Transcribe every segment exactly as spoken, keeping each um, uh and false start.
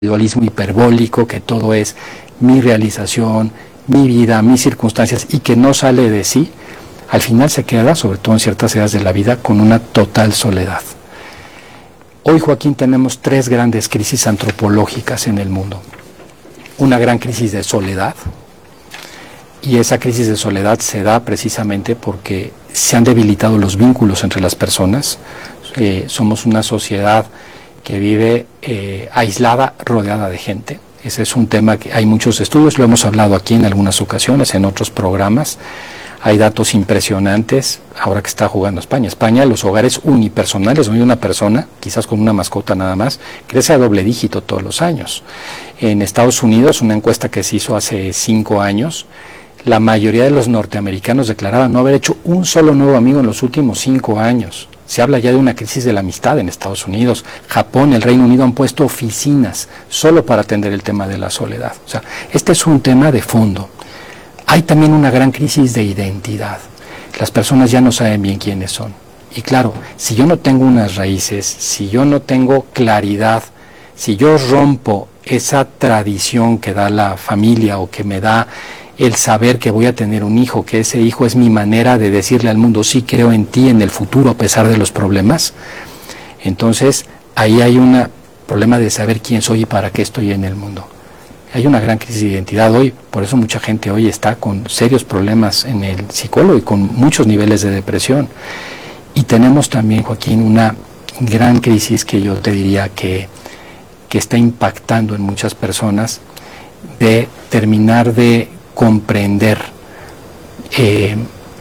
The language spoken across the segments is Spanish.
individualismo hiperbólico, que todo es mi realización, mi vida, mis circunstancias, y que no sale de sí, al final se queda, sobre todo en ciertas edades de la vida, con una total soledad. Hoy, Joaquín, tenemos tres grandes crisis antropológicas en el mundo. Una gran crisis de soledad, y esa crisis de soledad se da precisamente porque se han debilitado los vínculos entre las personas. Eh, somos una sociedad que vive eh, aislada, rodeada de gente. Ese es un tema que hay muchos estudios, lo hemos hablado aquí en algunas ocasiones, en otros programas. Hay datos impresionantes, ahora que está jugando España. España, los hogares unipersonales, donde una persona, quizás con una mascota nada más, crece a doble dígito todos los años. En Estados Unidos, una encuesta que se hizo hace cinco años, la mayoría de los norteamericanos declaraban no haber hecho un solo nuevo amigo en los últimos cinco años. Se habla ya de una crisis de la amistad en Estados Unidos. Japón, el Reino Unido han puesto oficinas solo para atender el tema de la soledad. O sea, este es un tema de fondo. Hay también una gran crisis de identidad. Las personas ya no saben bien quiénes son. Y claro, si yo no tengo unas raíces, si yo no tengo claridad, si yo rompo esa tradición que da la familia o que me da el saber que voy a tener un hijo, que ese hijo es mi manera de decirle al mundo, sí creo en ti, en el futuro, a pesar de los problemas, entonces ahí hay un problema de saber quién soy y para qué estoy en el mundo. Hay una gran crisis de identidad hoy, por eso mucha gente hoy está con serios problemas en el psicólogo y con muchos niveles de depresión. Y tenemos también, Joaquín, una gran crisis que yo te diría que, que está impactando en muchas personas, de terminar de comprender eh,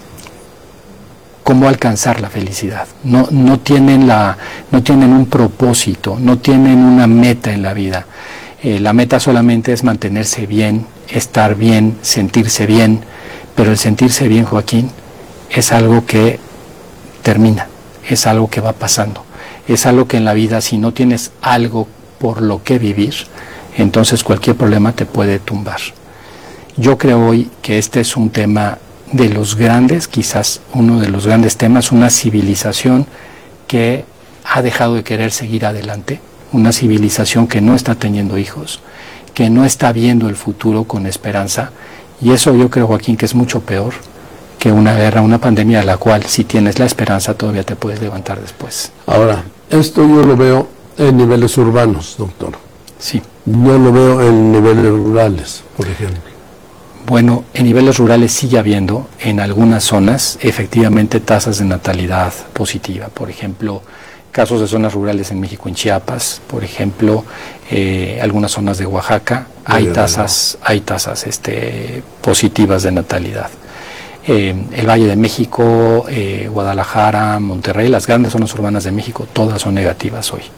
cómo alcanzar la felicidad. No, no tienen la, no tienen un propósito, no tienen una meta en la vida. Eh, la meta solamente es mantenerse bien, estar bien, sentirse bien, pero el sentirse bien, Joaquín, es algo que termina, es algo que va pasando, es algo que en la vida, si no tienes algo por lo que vivir, entonces cualquier problema te puede tumbar. Yo creo hoy que este es un tema de los grandes, quizás uno de los grandes temas, una civilización que ha dejado de querer seguir adelante, una civilización que no está teniendo hijos, que no está viendo el futuro con esperanza, y eso yo creo, Joaquín, que es mucho peor que una guerra, una pandemia, a la cual si tienes la esperanza todavía te puedes levantar después. Ahora, esto yo lo veo en niveles urbanos, doctor. Sí. No lo veo en niveles rurales, por ejemplo. Bueno, en niveles rurales sigue habiendo, en algunas zonas, efectivamente tasas de natalidad positiva. Por ejemplo, casos de zonas rurales en México, en Chiapas, por ejemplo, eh, algunas zonas de Oaxaca, hay tasas, hay tasas este, positivas de natalidad. Eh, el Valle de México, eh, Guadalajara, Monterrey, las grandes zonas urbanas de México, todas son negativas hoy.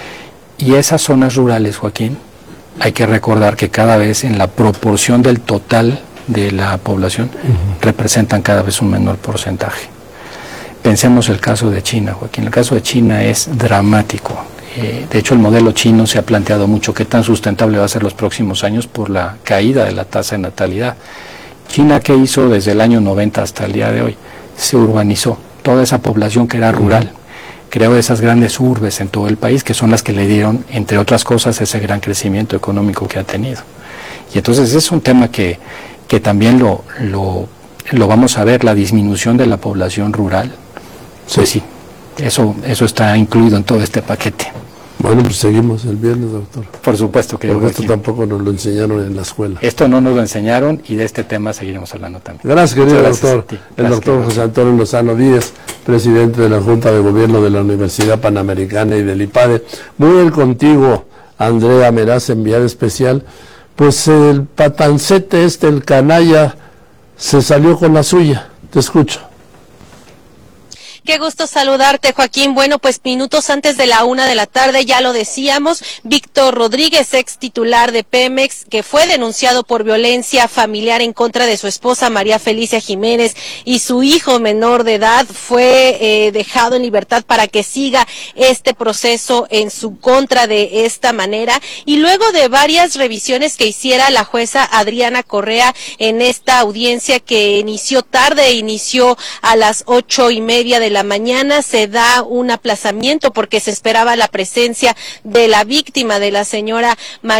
Y esas zonas rurales, Joaquín, hay que recordar que cada vez en la proporción del total de la población uh-huh. representan cada vez un menor porcentaje. Pensemos el caso de China, Joaquín. El caso de China es dramático. Eh, de hecho, el modelo chino se ha planteado mucho qué tan sustentable va a ser los próximos años por la caída de la tasa de natalidad. China, ¿qué hizo desde el año noventa hasta el día de hoy? Se urbanizó. Toda esa población que era rural, creó esas grandes urbes en todo el país, que son las que le dieron, entre otras cosas, ese gran crecimiento económico que ha tenido. Y entonces es un tema que, que también lo, lo, lo vamos a ver, la disminución de la población rural. Sí. Pues sí, eso, eso está incluido en todo este paquete. Bueno, pues seguimos el viernes, doctor. Por supuesto que Porque esto tampoco nos lo enseñaron en la escuela. Esto no nos lo enseñaron y de este tema seguiremos hablando también. Gracias, querido doctor. El doctor José Antonio Lozano Díez, presidente de la Junta de Gobierno de la Universidad Panamericana y del IPADE. Muy bien contigo, Andrea Meraz, enviada especial. Pues el patancete este, el canalla, se salió con la suya. Te escucho. Qué gusto saludarte, Joaquín. Bueno, pues minutos antes de la una de la tarde, ya lo decíamos, Víctor Rodríguez, ex titular de Pemex, que fue denunciado por violencia familiar en contra de su esposa María Felicia Jiménez y su hijo menor de edad, fue eh, dejado en libertad para que siga este proceso en su contra de esta manera. Y luego de varias revisiones que hiciera la jueza Adriana Correa en esta audiencia que inició tarde, inició a las ocho y media de la la mañana se da un aplazamiento porque se esperaba la presencia de la víctima, de la señora María